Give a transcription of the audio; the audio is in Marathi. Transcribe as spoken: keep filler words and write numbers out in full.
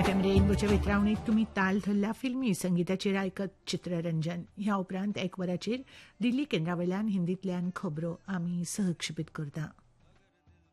एफ एम रेनबोच्या वितरावणीक तुमी ताल धरला फिल्मी संगीताचेर आयकत चित्ररंजन. ह्या उपरांत एक वराचेर दिल्ली केंद्रा वयल्यान हिंदींतल्यान खबरो आमी सहक्षेपीत करता.